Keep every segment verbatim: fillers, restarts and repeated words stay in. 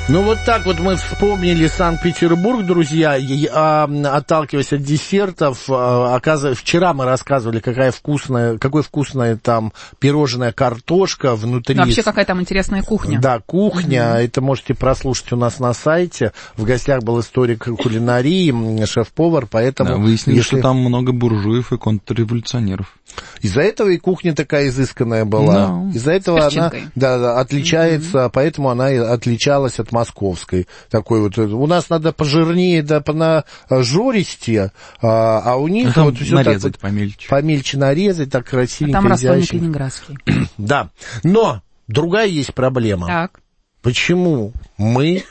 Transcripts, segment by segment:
Ну, вот так вот мы вспомнили Санкт-Петербург, друзья, и, а, отталкиваясь от десертов. А, оказывается, вчера мы рассказывали, какая вкусная, какой вкусная там пирожная картошка внутри. Вообще, какая там интересная кухня. Да, кухня. Mm-hmm. Это можете прослушать у нас на сайте. В гостях был историк кулинарии, шеф-повар, поэтому... Да, выяснили, если... что там много буржуев и контрреволюционеров. Из-за этого и кухня такая изысканная была. No. Из-за этого она да, отличается, mm-hmm. поэтому она и отличалась от московской. Такой вот, у нас надо пожирнее, да, понажористее, а, а у них а вот все нарезать так, помельче. Помельче нарезать, так красивенько, а там рассольник изящно. Ленинградский. Да, но другая есть проблема. Так. Почему мы...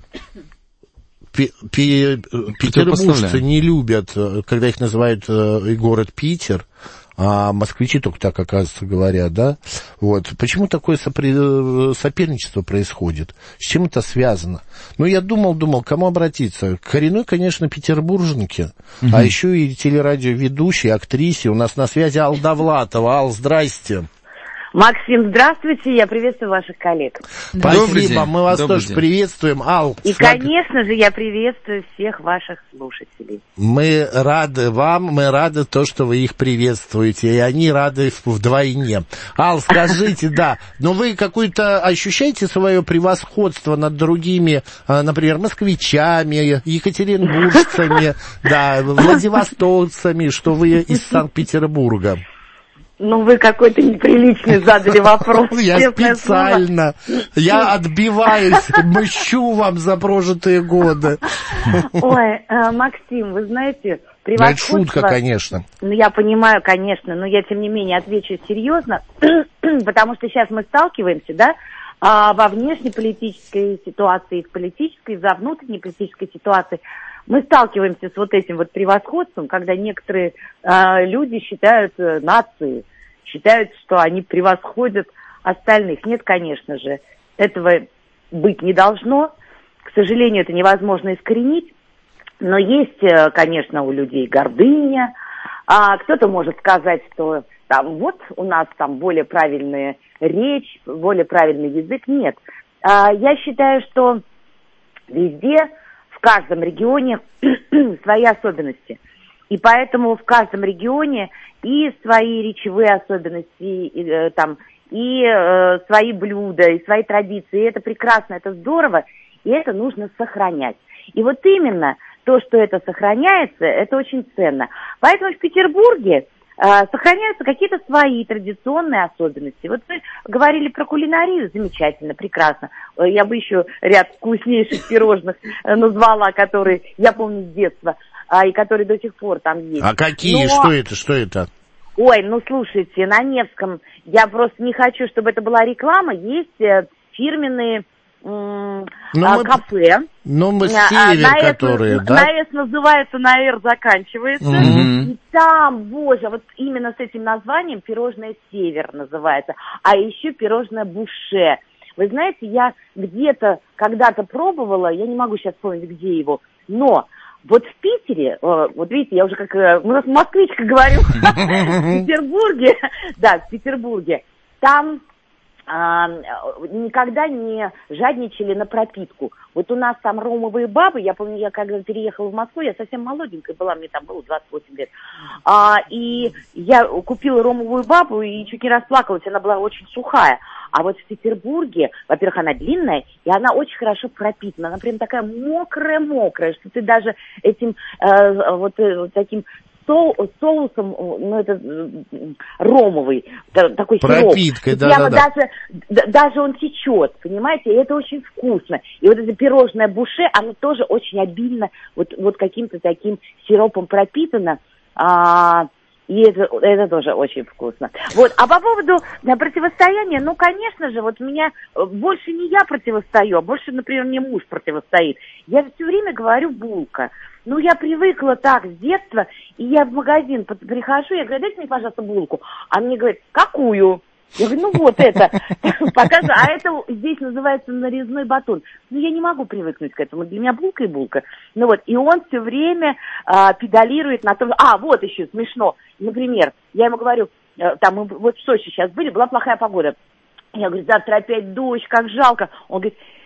Петербуржцы не любят, когда их называют и город Питер, а москвичи только так, оказывается, говорят, да? Вот. Почему такое сопри... соперничество происходит? С чем это связано? Ну, я думал, думал, к кому обратиться? К коренной, конечно, петербурженке, угу. а еще и телерадиоведущей, актрисе. У нас на связи Алла Довлатова. Ал, здрасте. Максим, здравствуйте, я приветствую ваших коллег. Спасибо, мы вас Добрый тоже день. Приветствуем. Ал, и, смотри... конечно же, я приветствую всех ваших слушателей. Мы рады вам, мы рады то, что вы их приветствуете, и они рады вдвойне. Ал, скажите, да, но вы какое-то ощущаете свое превосходство над другими, например, москвичами, екатеринбуржцами, да, владивостокцами, что вы из Санкт-Петербурга? Ну, вы какой-то неприличный задали вопрос. Я специально. Я отбиваюсь, мщу вам за прожитые годы. Ой, Максим, вы знаете, превосходство... Это шутка, конечно. Ну, я понимаю, конечно, но я, тем не менее, отвечу серьезно, потому что сейчас мы сталкиваемся, да, во внешнеполитической ситуации, в политической, за внутреннеполитической ситуации. Мы сталкиваемся с вот этим вот превосходством, когда некоторые э, люди считают э, нации, считают, что они превосходят остальных. Нет, конечно же, этого быть не должно. К сожалению, это невозможно искоренить. Но есть, э, конечно, у людей гордыня. А кто-то может сказать, что там вот у нас там более правильная речь, более правильный язык. Нет. А, я считаю, что везде... В каждом регионе свои особенности. И поэтому в каждом регионе и свои речевые особенности, и, э, там, и э, свои блюда, и свои традиции. И это прекрасно, это здорово, и это нужно сохранять. И вот именно то, что это сохраняется, это очень ценно. Поэтому в Петербурге сохраняются какие-то свои традиционные особенности. Вот вы говорили про кулинарию, замечательно, прекрасно. Я бы еще ряд вкуснейших пирожных назвала, которые я помню с детства, и которые до сих пор там есть. А какие? Но... Что это? Что это? Ой, ну слушайте, на Невском, я просто не хочу, чтобы это была реклама, есть фирменные м- а, мы... кафе. Ну, мы север, на которые, S, да? На S называется, на R заканчивается. Mm-hmm. И там, боже, вот именно с этим названием пирожное «Север» называется. А еще пирожное «Буше». Вы знаете, я где-то когда-то пробовала, я не могу сейчас вспомнить, где его, но вот в Питере, вот видите, я уже как у нас москвичка говорю, в Петербурге, да, в Петербурге, там... А, никогда не жадничали на пропитку. Вот у нас там ромовые бабы, я помню, я когда переехала в Москву, я совсем молоденькая была, мне там было двадцать восемь лет, а, и я купила ромовую бабу и чуть не расплакалась, она была очень сухая. А вот в Петербурге, во-первых, она длинная, и она очень хорошо пропитана, она прям такая мокрая-мокрая, что ты даже этим э, вот, э, вот таким соусом, ну, это ромовый, такой сироп. Пропиткой, да, Прямо да, даже, даже он течет, понимаете, и это очень вкусно. И вот это пирожное «Буше», оно тоже очень обильно вот, вот каким-то таким сиропом пропитано, а, и это, это тоже очень вкусно. Вот. А по поводу противостояния, ну, конечно же, вот меня больше не я противостою, а больше, например, мне муж противостоит. Я все время говорю «булка». Ну, я привыкла так с детства, и я в магазин прихожу, я говорю, дайте мне, пожалуйста, булку. А мне говорят, какую? Я говорю, ну вот это, покажу. А это здесь называется нарезной батон. Ну, я не могу привыкнуть к этому. Для меня булка и булка. Ну вот, и он все время а, педалирует на том... А, вот еще смешно. Например, я ему говорю, там мы вот в Сочи сейчас были, была плохая погода. Я говорю, завтра опять дождь, как жалко. Он говорит...